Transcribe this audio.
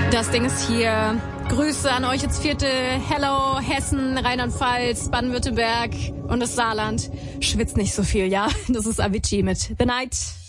Das Ding ist hier. Grüße an euch ins 4. Hello, Hessen, Rheinland-Pfalz, Baden-Württemberg und das Saarland. Schwitzt nicht so viel, ja? Das ist Avicii mit The Night.